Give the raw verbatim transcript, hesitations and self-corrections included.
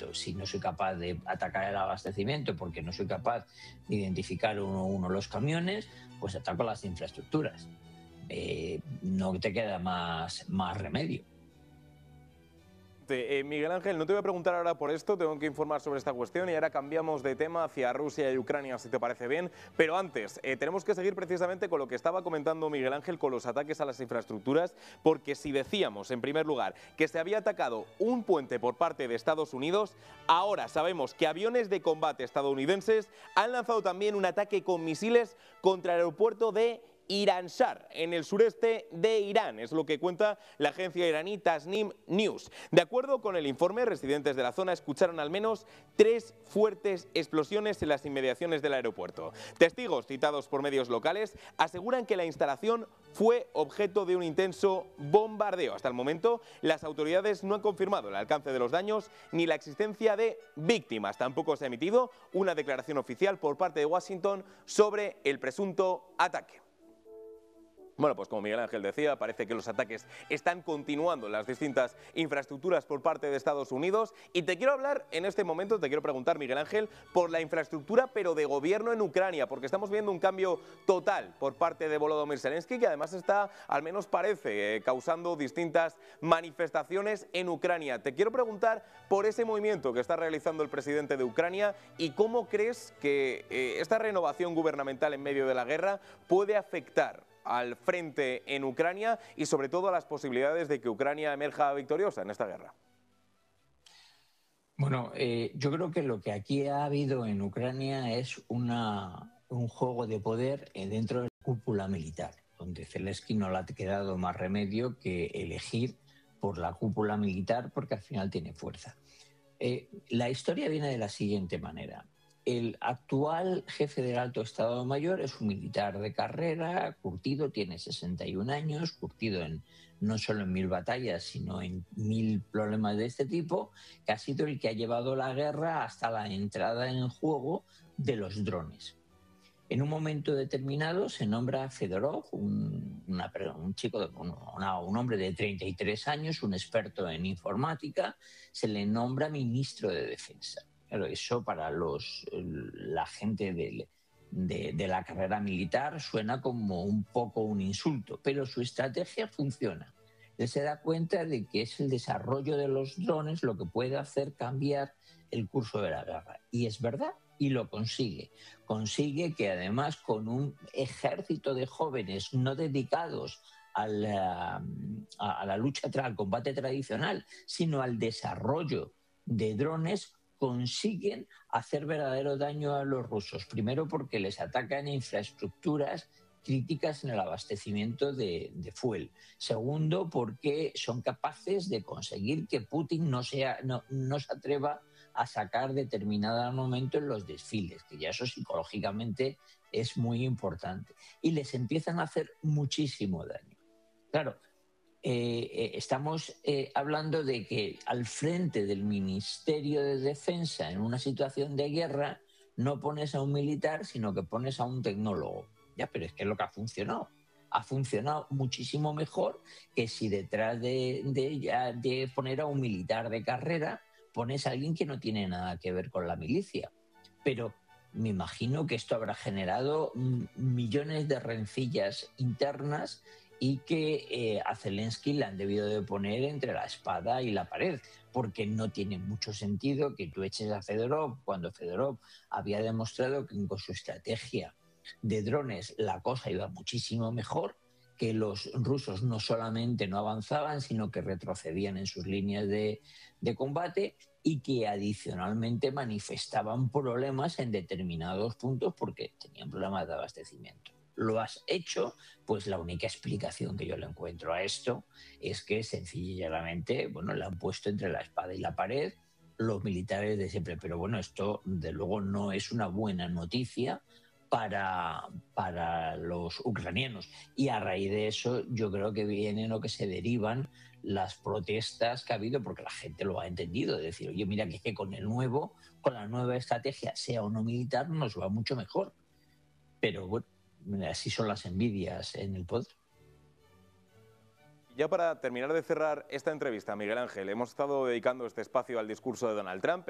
Pero si no soy capaz de atacar el abastecimiento porque no soy capaz de identificar uno a uno los camiones, pues ataco las infraestructuras. Eh, no te queda más, más remedio. Eh, Miguel Ángel, no te voy a preguntar ahora por esto, tengo que informar sobre esta cuestión y ahora cambiamos de tema hacia Rusia y Ucrania, si te parece bien. Pero antes, eh, tenemos que seguir precisamente con lo que estaba comentando Miguel Ángel, con los ataques a las infraestructuras, porque si decíamos, en primer lugar, que se había atacado un puente por parte de Estados Unidos, ahora sabemos que aviones de combate estadounidenses han lanzado también un ataque con misiles contra el aeropuerto de Iransar, en el sureste de Irán, es lo que cuenta la agencia iraní Tasnim News. De acuerdo con el informe, residentes de la zona escucharon al menos tres fuertes explosiones en las inmediaciones del aeropuerto. Testigos citados por medios locales aseguran que la instalación fue objeto de un intenso bombardeo. Hasta el momento, las autoridades no han confirmado el alcance de los daños ni la existencia de víctimas. Tampoco se ha emitido una declaración oficial por parte de Washington sobre el presunto ataque. Bueno, pues como Miguel Ángel decía, parece que los ataques están continuando en las distintas infraestructuras por parte de Estados Unidos. Y te quiero hablar en este momento, te quiero preguntar, Miguel Ángel, por la infraestructura, pero de gobierno en Ucrania, porque estamos viendo un cambio total por parte de Volodymyr Zelensky, que además está, al menos parece, eh, causando distintas manifestaciones en Ucrania. Te quiero preguntar por ese movimiento que está realizando el presidente de Ucrania y cómo crees que eh, esta renovación gubernamental en medio de la guerra puede afectar al frente en Ucrania y sobre todo a las posibilidades de que Ucrania emerja victoriosa en esta guerra. Bueno, eh, yo creo que lo que aquí ha habido en Ucrania es una, un juego de poder dentro de la cúpula militar, donde Zelensky no le ha quedado más remedio que elegir por la cúpula militar porque al final tiene fuerza. Eh, la historia viene de la siguiente manera. El actual jefe del Alto Estado Mayor es un militar de carrera, curtido, tiene sesenta y un años, curtido en, no solo en mil batallas, sino en mil problemas de este tipo, que ha sido el que ha llevado la guerra hasta la entrada en juego de los drones. En un momento determinado se nombra a Fedorov, un, una, un chico, de, una, un hombre de treinta y tres años, un experto en informática, se le nombra ministro de Defensa. Claro, eso para los, la gente de, de, de la carrera militar suena como un poco un insulto, pero su estrategia funciona. Él se da cuenta de que es el desarrollo de los drones lo que puede hacer cambiar el curso de la guerra. Y es verdad, y lo consigue. Consigue que además con un ejército de jóvenes no dedicados a la, a la lucha, al combate tradicional, sino al desarrollo de drones, consiguen hacer verdadero daño a los rusos. Primero porque les atacan infraestructuras críticas en el abastecimiento de, de fuel. Segundo, porque son capaces de conseguir que Putin no, sea, no, no se atreva a sacar determinado armamento en los desfiles, que ya eso psicológicamente es muy importante. Y les empiezan a hacer muchísimo daño. Claro, Eh, eh, estamos eh, hablando de que al frente del Ministerio de Defensa en una situación de guerra no pones a un militar, sino que pones a un tecnólogo. Ya, pero es que es lo que ha funcionado. Ha funcionado muchísimo mejor que si detrás de, de, de poner a un militar de carrera pones a alguien que no tiene nada que ver con la milicia. Pero me imagino que esto habrá generado millones de rencillas internas y que eh, a Zelensky le han debido de poner entre la espada y la pared, porque no tiene mucho sentido que tú eches a Fedorov cuando Fedorov había demostrado que con su estrategia de drones la cosa iba muchísimo mejor, que los rusos no solamente no avanzaban, sino que retrocedían en sus líneas de, de combate y que adicionalmente manifestaban problemas en determinados puntos porque tenían problemas de abastecimiento. Lo has hecho, pues la única explicación que yo le encuentro a esto es que sencillamente, bueno, le han puesto entre la espada y la pared los militares de siempre. Pero bueno, esto de luego no es una buena noticia para, para los ucranianos. Y a raíz de eso yo creo que vienen o que se derivan las protestas que ha habido, porque la gente lo ha entendido, de decir, oye, mira que es que con el nuevo, con la nueva estrategia, sea o no militar, nos va mucho mejor. Pero bueno, así son las envidias en el poder. Ya para terminar de cerrar esta entrevista, Miguel Ángel, hemos estado dedicando este espacio al discurso de Donald Trump.